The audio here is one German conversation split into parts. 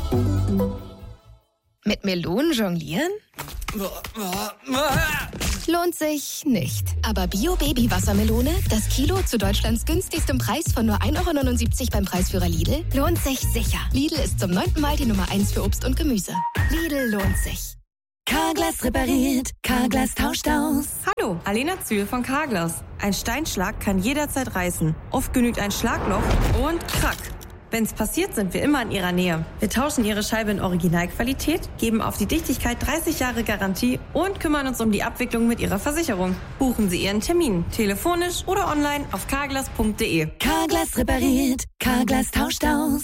Mit Melonen jonglieren? Lohnt sich nicht. Aber Bio-Baby-Wassermelone, das Kilo zu Deutschlands günstigstem Preis von nur 1,79 € beim Preisführer Lidl, lohnt sich sicher. Lidl ist zum 9. Mal die Nummer 1 für Obst und Gemüse. Lidl lohnt sich. Carglass repariert, Carglass tauscht aus. Hallo, Alena Zühl von Carglass. Ein Steinschlag kann jederzeit reißen. Oft genügt ein Schlagloch und krack. Wenn's passiert, sind wir immer in Ihrer Nähe. Wir tauschen Ihre Scheibe in Originalqualität, geben auf die Dichtigkeit 30 Jahre Garantie und kümmern uns um die Abwicklung mit Ihrer Versicherung. Buchen Sie Ihren Termin, telefonisch oder online auf carglass.de. Carglass repariert, Carglass tauscht aus.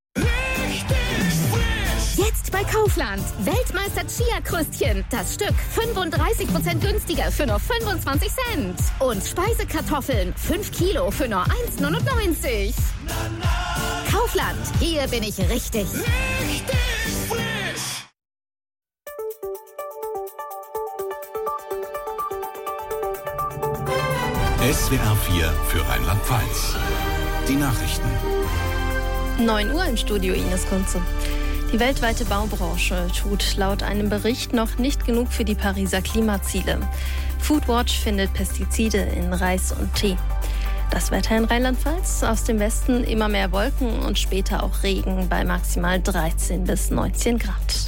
Jetzt bei Kaufland. Weltmeister Chia-Krustchen. Das Stück 35% günstiger für nur 25 Cent. Und Speisekartoffeln 5 Kilo für nur 1,99 €. Kaufland. Hier bin ich richtig. SWR 4 für Rheinland-Pfalz. Die Nachrichten. 9 Uhr im Studio, Ines Kunze. Die weltweite Baubranche tut laut einem Bericht noch nicht genug für die Pariser Klimaziele. Foodwatch findet Pestizide in Reis und Tee. Das Wetter in Rheinland-Pfalz: aus dem Westen immer mehr Wolken und später auch Regen bei maximal 13 bis 19 Grad.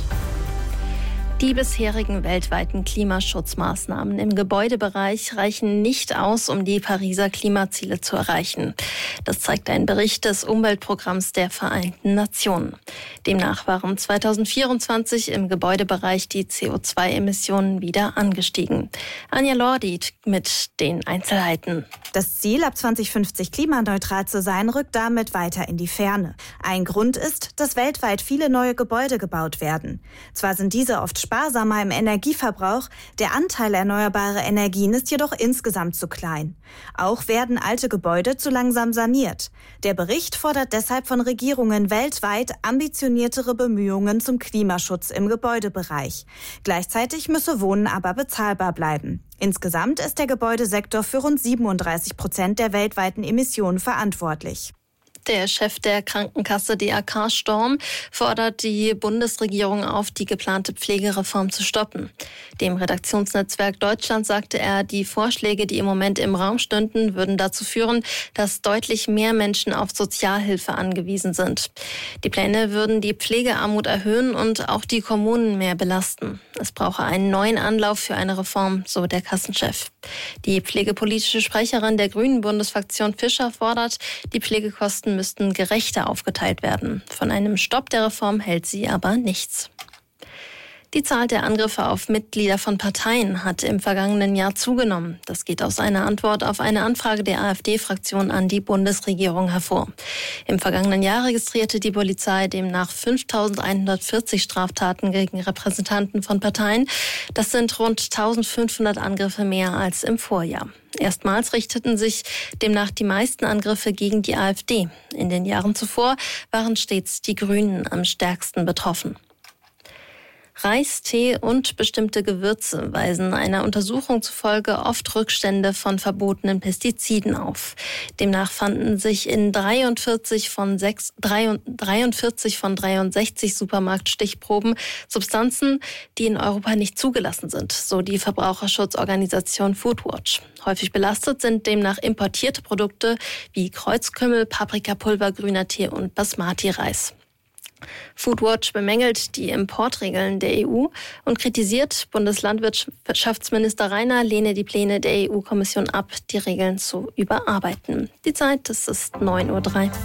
Die bisherigen weltweiten Klimaschutzmaßnahmen im Gebäudebereich reichen nicht aus, um die Pariser Klimaziele zu erreichen. Das zeigt ein Bericht des Umweltprogramms der Vereinten Nationen. Demnach waren 2024 im Gebäudebereich die CO2-Emissionen wieder angestiegen. Anja Lordi mit den Einzelheiten. Das Ziel, ab 2050 klimaneutral zu sein, rückt damit weiter in die Ferne. Ein Grund ist, dass weltweit viele neue Gebäude gebaut werden. Zwar sind diese oft sparsamer im Energieverbrauch, der Anteil erneuerbarer Energien ist jedoch insgesamt zu klein. Auch werden alte Gebäude zu langsam saniert. Der Bericht fordert deshalb von Regierungen weltweit ambitioniertere Bemühungen zum Klimaschutz im Gebäudebereich. Gleichzeitig müsse Wohnen aber bezahlbar bleiben. Insgesamt ist der Gebäudesektor für rund 37% der weltweiten Emissionen verantwortlich. Der Chef der Krankenkasse DAK Storm fordert die Bundesregierung auf, die geplante Pflegereform zu stoppen. Dem Redaktionsnetzwerk Deutschland sagte er, die Vorschläge, die im Moment im Raum stünden, würden dazu führen, dass deutlich mehr Menschen auf Sozialhilfe angewiesen sind. Die Pläne würden die Pflegearmut erhöhen und auch die Kommunen mehr belasten. Es brauche einen neuen Anlauf für eine Reform, so der Kassenchef. Die pflegepolitische Sprecherin der Grünen Bundesfraktion Fischer fordert, die Pflegekosten müssten gerechter aufgeteilt werden. Von einem Stopp der Reform hält sie aber nichts. Die Zahl der Angriffe auf Mitglieder von Parteien hat im vergangenen Jahr zugenommen. Das geht aus einer Antwort auf eine Anfrage der AfD-Fraktion an die Bundesregierung hervor. Im vergangenen Jahr registrierte die Polizei demnach 5.140 Straftaten gegen Repräsentanten von Parteien. Das sind rund 1.500 Angriffe mehr als im Vorjahr. Erstmals richteten sich demnach die meisten Angriffe gegen die AfD. In den Jahren zuvor waren stets die Grünen am stärksten betroffen. Reis, Tee und bestimmte Gewürze weisen einer Untersuchung zufolge oft Rückstände von verbotenen Pestiziden auf. Demnach fanden sich in 43 von 63 Supermarktstichproben Substanzen, die in Europa nicht zugelassen sind, so die Verbraucherschutzorganisation Foodwatch. Häufig belastet sind demnach importierte Produkte wie Kreuzkümmel, Paprikapulver, grüner Tee und Basmati-Reis. Foodwatch bemängelt die Importregeln der EU und kritisiert, Bundeslandwirtschaftsminister Rainer lehne die Pläne der EU-Kommission ab, die Regeln zu überarbeiten. Die Zeit, das ist 9:03 Uhr.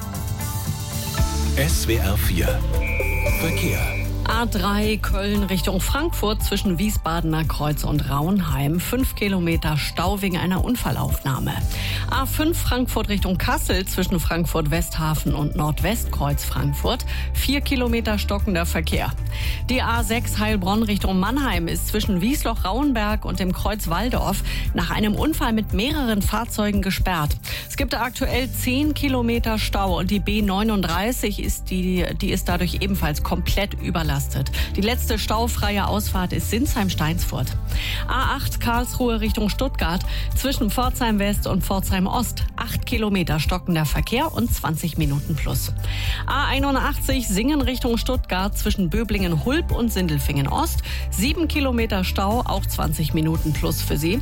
SWR 4 Verkehr. A3 Köln Richtung Frankfurt zwischen Wiesbadener Kreuz und Raunheim. 5 Kilometer Stau wegen einer Unfallaufnahme. A5 Frankfurt Richtung Kassel zwischen Frankfurt-Westhafen und Nordwestkreuz Frankfurt. 4 Kilometer stockender Verkehr. Die A6 Heilbronn Richtung Mannheim ist zwischen Wiesloch-Rauenberg und dem Kreuz Walldorf nach einem Unfall mit mehreren Fahrzeugen gesperrt. Es gibt aktuell 10 Kilometer Stau und die B39 ist dadurch ebenfalls komplett überlastet. Die letzte staufreie Ausfahrt ist Sinsheim-Steinsfurt. A8 Karlsruhe Richtung Stuttgart zwischen Pforzheim West und Pforzheim Ost. 8 Kilometer stockender Verkehr und 20 Minuten plus. A81 Singen Richtung Stuttgart zwischen Böblingen-Hulb und Sindelfingen Ost. 7 Kilometer Stau, auch 20 Minuten plus für Sie.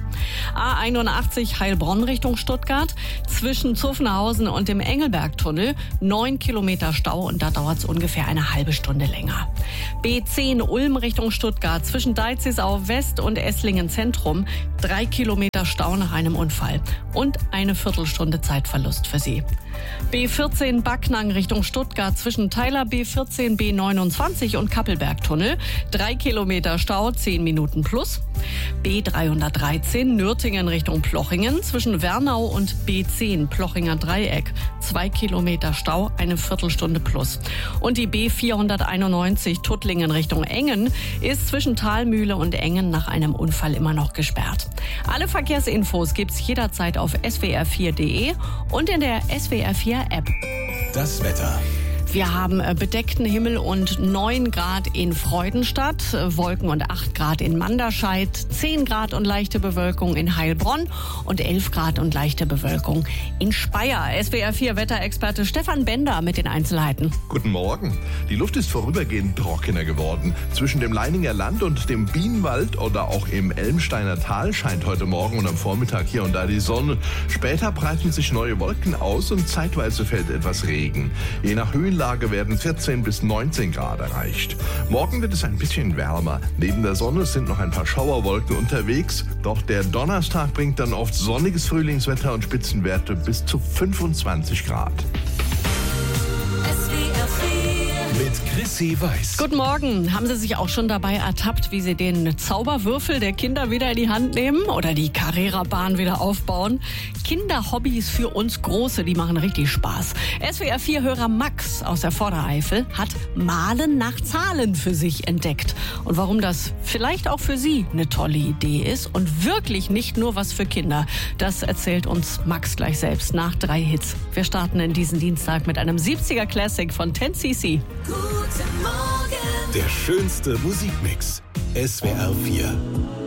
A81 Heilbronn Richtung Stuttgart zwischen Zuffenhausen und dem Engelbergtunnel. 9 Kilometer Stau und da dauert es ungefähr eine halbe Stunde länger. B10 Ulm Richtung Stuttgart zwischen Deizisau West und Esslingen Zentrum. 3 Kilometer Stau nach einem Unfall und eine Viertelstunde Zeitverlust für Sie. B14 Backnang Richtung Stuttgart zwischen Teiler B14 B29 und Kappelbergtunnel. 3 Kilometer Stau, 10 Minuten plus. B313 Nürtingen Richtung Plochingen zwischen Wernau und B10 Plochinger Dreieck. 2 Kilometer Stau, eine Viertelstunde plus. Und die B491 Tuttlingen Richtung Engen ist zwischen Thalmühle und Engen nach einem Unfall immer noch gesperrt. Alle Verkehrsinfos gibt's jederzeit auf swr4.de und in der SWR4-App. Das Wetter. Wir haben bedeckten Himmel und 9 Grad in Freudenstadt, Wolken und 8 Grad in Manderscheid, 10 Grad und leichte Bewölkung in Heilbronn und 11 Grad und leichte Bewölkung in Speyer. SWR4 Wetterexperte Stefan Bender mit den Einzelheiten. Guten Morgen. Die Luft ist vorübergehend trockener geworden. Zwischen dem Leininger Land und dem Bienenwald oder auch im Elmsteiner Tal scheint heute Morgen und am Vormittag hier und da die Sonne. Später breiten sich neue Wolken aus und zeitweise fällt etwas Regen. Je nach Höhenlage werden 14 bis 19 Grad erreicht. Morgen wird es ein bisschen wärmer. Neben der Sonne sind noch ein paar Schauerwolken unterwegs. Doch der Donnerstag bringt dann oft sonniges Frühlingswetter und Spitzenwerte bis zu 25 Grad. Mit Chrissy Weiß. Guten Morgen. Haben Sie sich auch schon dabei ertappt, wie Sie den Zauberwürfel der Kinder wieder in die Hand nehmen oder die Carrera-Bahn wieder aufbauen? Kinderhobbys für uns Große, die machen richtig Spaß. SWR4-Hörer Max aus der Vordereifel hat Malen nach Zahlen für sich entdeckt. Und warum das vielleicht auch für Sie eine tolle Idee ist und wirklich nicht nur was für Kinder, das erzählt uns Max gleich selbst nach 3 Hits. Wir starten in diesen Dienstag mit einem 70er Classic von 10cc. Der schönste Musikmix. SWR4.